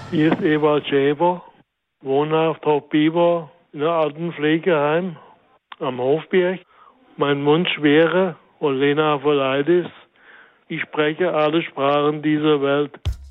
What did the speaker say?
Hier ist Ewald Schäfer, wohnhaft Hochbiber in einem Altenpflegeheim am Hofberg. Mein Wunsch wäre, Olena Volaitis, ich spreche alle Sprachen dieser Welt.